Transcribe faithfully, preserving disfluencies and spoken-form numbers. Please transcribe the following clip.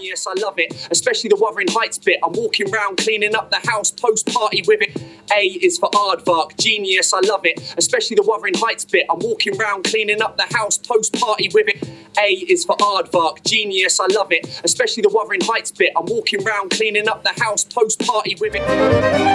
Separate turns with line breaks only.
genius, I love it. Especially the Wuthering Heights bit. I'm walking round cleaning up the house, post-party with it. A is for aardvark, genius, I love it. Especially the Wuthering Heights bit. I'm walking round cleaning up the house, post-party with it. A is for aardvark, genius, I love it. Especially the Wuthering Heights bit. I'm walking round cleaning up the house, post-party with it.